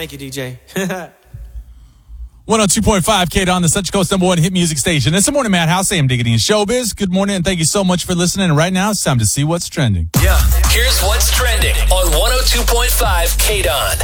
Thank you, DJ. 102.5 KDON, the Central Coast #1 hit music station. It's the Morning Madhouse. Sam Diggity and Showbiz. Good morning, and thank you so much for listening. And right now, it's time to see what's trending. Yeah. Here's what's trending on 102.5 KDON.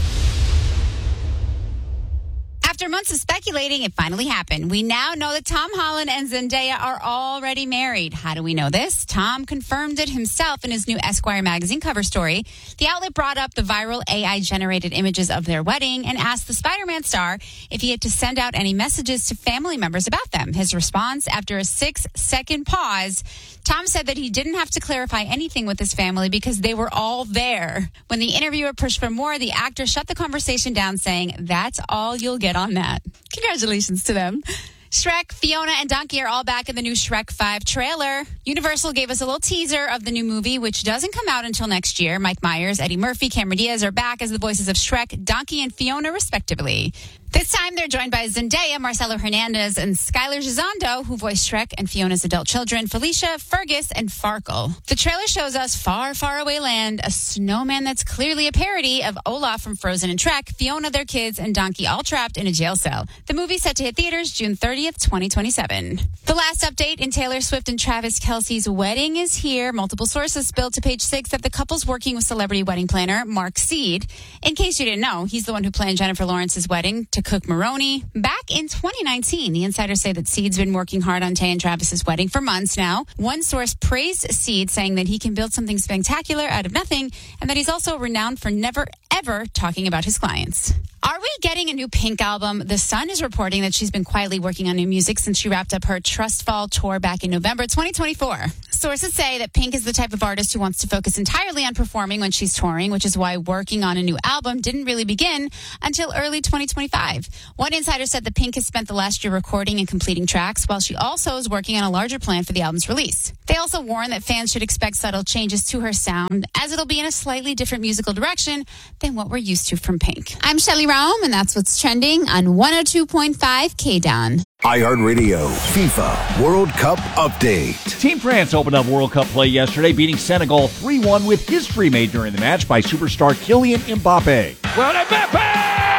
After months of speculating, it finally happened. We now know that Tom Holland and Zendaya are already married. How do we know this? Tom confirmed it himself in his new Esquire magazine cover story. The outlet brought up the viral AI-generated images of their wedding and asked the Spider-Man star if he had to send out any messages to family members about them. His response, after a 6-second pause, Tom said that he didn't have to clarify anything with his family because they were all there. When the interviewer pushed for more, the actor shut the conversation down, saying, "That's all you'll get on that." Congratulations to them. Shrek, Fiona, and Donkey are all back in the new Shrek 5 trailer. Universal gave us a little teaser of the new movie, which doesn't come out until next year. Mike Myers, Eddie Murphy, Cameron Diaz are back as the voices of Shrek, Donkey, and Fiona, respectively. This time, they're joined by Zendaya, Marcelo Hernandez, and Skylar Gisondo, who voiced Shrek and Fiona's adult children, Felicia, Fergus, and Farkle. The trailer shows us far, far away land, a snowman that's clearly a parody of Olaf from Frozen and Shrek, Fiona, their kids, and Donkey all trapped in a jail cell. The movie's set to hit theaters June 30th, 2027. The last update in Taylor Swift and Travis Kelce's wedding is here. Multiple sources spilled to Page 6 that the couple's working with celebrity wedding planner Mark Seed. In case you didn't know, he's the one who planned Jennifer Lawrence's wedding to Cook Maroney back in 2019. The insiders say that Seed's been working hard on Tay and Travis's wedding for months now. One source praised Seed, saying that he can build something spectacular out of nothing, and that he's also renowned for never, ever talking about his clients. Are we getting a new Pink album? The Sun is reporting that she's been quietly working on new music since she wrapped up her Trust Fall tour back in November 2024. Sources say that Pink is the type of artist who wants to focus entirely on performing when she's touring, which is why working on a new album didn't really begin until early 2025. One insider said that Pink has spent the last year recording and completing tracks, while she also is working on a larger plan for the album's release. They also warn that fans should expect subtle changes to her sound, as it'll be in a slightly different musical direction than what we're used to from Pink. I'm Shelley Rome, and that's what's trending on 102.5 KDON. iHeartRadio FIFA World Cup Update. Team France opened up World Cup play yesterday, beating Senegal 3-1 with history made during the match by superstar Kylian Mbappe. Well, Mbappe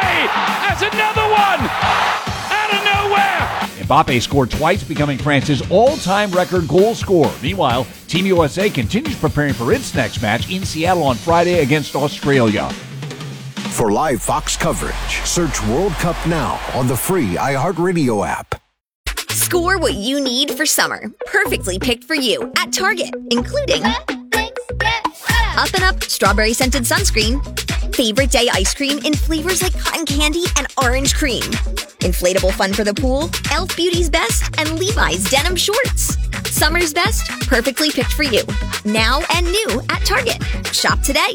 has another one out of nowhere. Mbappe scored twice, becoming France's all-time record goal scorer. Meanwhile, Team USA continues preparing for its next match in Seattle on Friday against Australia. For live Fox coverage, search World Cup now on the free iHeartRadio app. Score what you need for summer. Perfectly picked for you at Target, including Up and Up strawberry scented sunscreen, favorite day ice cream in flavors like cotton candy and orange cream, inflatable fun for the pool, Elf Beauty's Best, and Levi's denim shorts. Summer's best, perfectly picked for you. Now and new at Target. Shop today.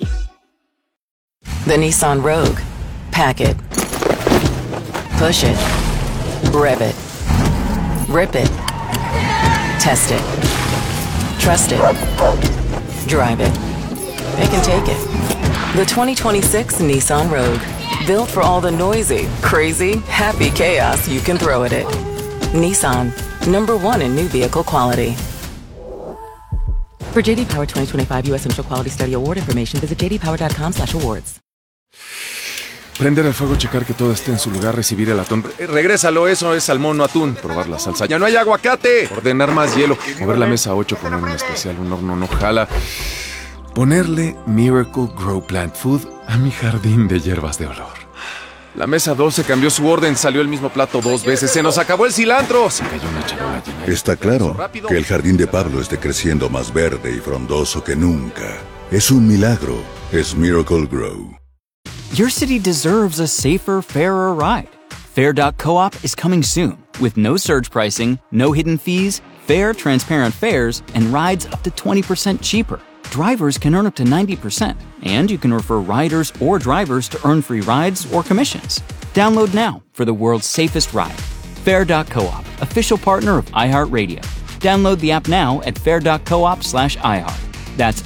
The Nissan Rogue. Pack it. Push it. Rev it. Rip it. Test it. Trust it. Drive it. They can take it. The 2026 Nissan Rogue. Built for all the noisy, crazy, happy chaos you can throw at it. Nissan. #1 in new vehicle quality. For JD Power 2025 U.S. Central Quality Study Award information, visit jdpower.com/awards. Prender el fuego, checar que todo esté en su lugar, recibir el atún. Regrésalo, eso es salmón, no atún. Probar la salsa. ¡Ya no hay aguacate! Ordenar más hielo. Mover la mesa 8, poner un especial, un horno no jala. Ponerle Miracle Grow Plant Food a mi jardín de hierbas de olor. La mesa 12 cambió su orden, salió el mismo plato 2 veces. ¡Se nos acabó el cilantro! Se cayó una charola llena. Está claro que el jardín de Pablo esté creciendo más verde y frondoso que nunca. Es un milagro. Es Miracle Grow. Your city deserves a safer, fairer ride. Fair.coop is coming soon with no surge pricing, no hidden fees, fair, transparent fares, and rides up to 20% cheaper. Drivers can earn up to 90%, and you can refer riders or drivers to earn free rides or commissions. Download now for the world's safest ride. Fair.coop, official partner of iHeartRadio. Download the app now at fair.coop/iHeart. That's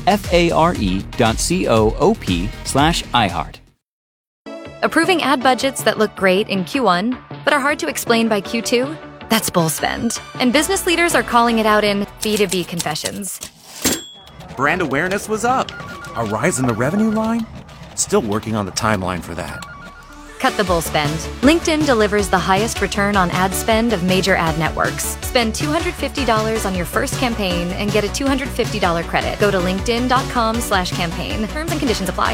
FARE.coop/iHeart. Approving ad budgets that look great in Q1, but are hard to explain by Q2? That's bull spend. And business leaders are calling it out in B2B confessions. Brand awareness was up. A rise in the revenue line? Still working on the timeline for that. cut the bull spend. LinkedIn delivers the highest return on ad spend of major ad networks. Spend $250 on your first campaign and get a $250 credit. Go to linkedin.com/campaign. Terms and conditions apply.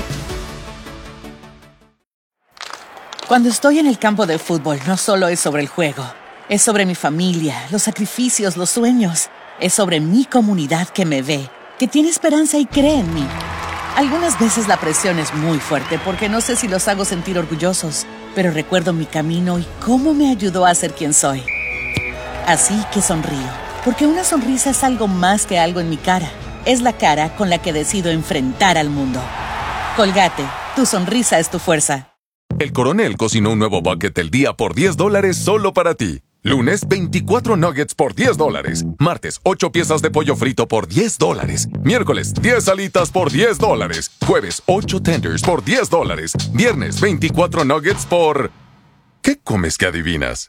Cuando estoy en el campo de fútbol, no solo es sobre el juego. Es sobre mi familia, los sacrificios, los sueños. Es sobre mi comunidad que me ve, que tiene esperanza y cree en mí. Algunas veces la presión es muy fuerte porque no sé si los hago sentir orgullosos, pero recuerdo mi camino y cómo me ayudó a ser quien soy. Así que sonrío, porque una sonrisa es algo más que algo en mi cara. Es la cara con la que decido enfrentar al mundo. Colgate, tu sonrisa es tu fuerza. El Coronel cocinó un nuevo bucket del día por $10 solo para ti. Lunes, 24 nuggets por $10. Martes, 8 piezas de pollo frito por $10. Miércoles, 10 alitas por $10. Jueves, 8 tenders por $10. Viernes, 24 nuggets por... ¿Qué comes que adivinas?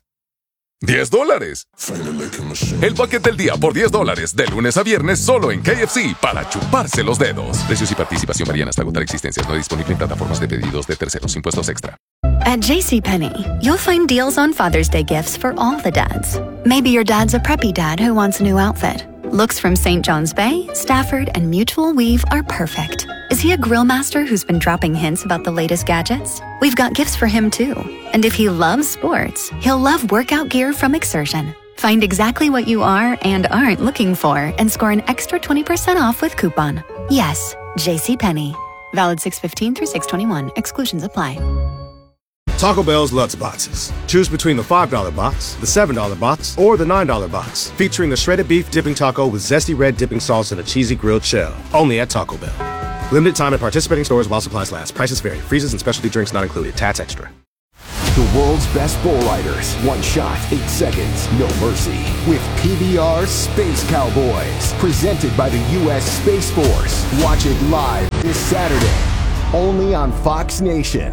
$10. El bucket del día por $10. De lunes a viernes solo en KFC para chuparse los dedos. Precios y participación varían hasta agotar existencias. No disponible en plataformas de pedidos de terceros. Impuestos extra. At JCPenney, you'll find deals on Father's Day gifts for all the dads. Maybe your dad's a preppy dad who wants a new outfit. Looks from St. John's Bay, Stafford, and Mutual Weave are perfect. Is he a grill master who's been dropping hints about the latest gadgets? We've got gifts for him too. And if he loves sports, he'll love workout gear from Exertion. Find exactly what you are and aren't looking for and score an extra 20% off with coupon. Yes, JCPenney. Valid 6/15 through 6/21. Exclusions apply. Taco Bell's Lutz Boxes. Choose between the $5 box, the $7 box, or the $9 box. Featuring the shredded beef dipping taco with zesty red dipping sauce and a cheesy grilled shell. Only at Taco Bell. Limited time at participating stores while supplies last. Prices vary. Freezes and specialty drinks not included. Tats extra. The world's best bull riders. One shot, 8 seconds, no mercy. With PBR Space Cowboys. Presented by the U.S. Space Force. Watch it live this Saturday. Only on Fox Nation.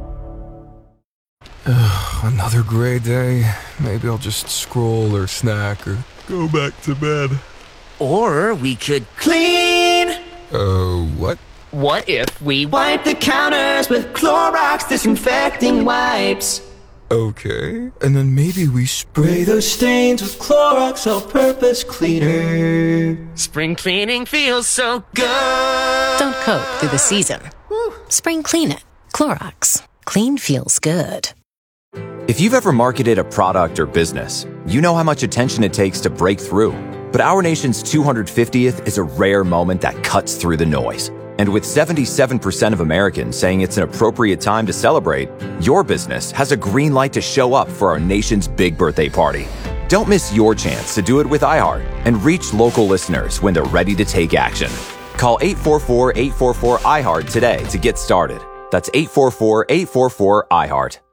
Another gray day. Maybe I'll just scroll or snack or go back to bed. Or we could clean. What? What if we wipe the counters with Clorox disinfecting wipes? Okay. And then maybe we Spray those stains with Clorox all-purpose cleaner. Spring cleaning feels so good. Don't coat through the season. Spring clean it. Clorox. Clean feels good. If you've ever marketed a product or business, you know how much attention it takes to break through. But our nation's 250th is a rare moment that cuts through the noise. And with 77% of Americans saying it's an appropriate time to celebrate, your business has a green light to show up for our nation's big birthday party. Don't miss your chance to do it with iHeart and reach local listeners when they're ready to take action. Call 844-844-iHeart today to get started. That's 844-844-iHeart.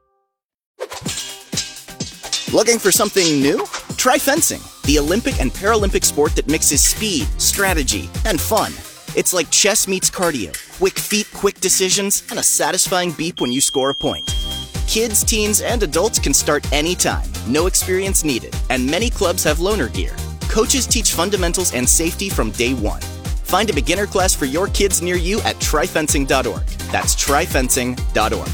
Looking for something new? Try fencing, the Olympic and Paralympic sport that mixes speed, strategy, and fun. It's like chess meets cardio. Quick feet, quick decisions, and a satisfying beep when you score a point. Kids, teens, and adults can start anytime. No experience needed. And many clubs have loaner gear. Coaches teach fundamentals and safety from day one. Find a beginner class for your kids near you at tryfencing.org. That's tryfencing.org.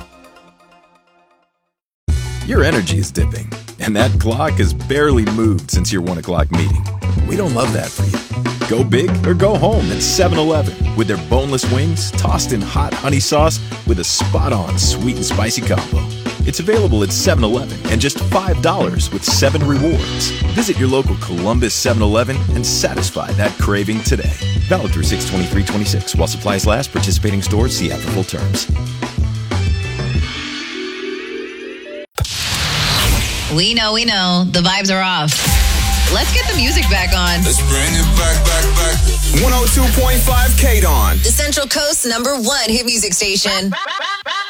Your energy is dipping, and that clock has barely moved since your 1 o'clock meeting. We don't love that for you. Go big or go home at 7-Eleven with their boneless wings tossed in hot honey sauce with a spot-on sweet and spicy combo. It's available at 7-Eleven and just $5 with 7 rewards. Visit your local Columbus 7-Eleven and satisfy that craving today. Valid through 6/23/26 while supplies last. Participating stores see app for full terms. We know. The vibes are off. Let's get the music back on. Let's bring it back. 102.5 KDON. The Central Coast's #1 hit music station.